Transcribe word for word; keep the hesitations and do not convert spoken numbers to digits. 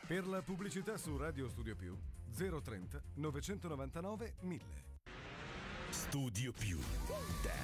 Per la pubblicità su Radio Studio Più zero trenta novecentonovantanove mille. Studio Più.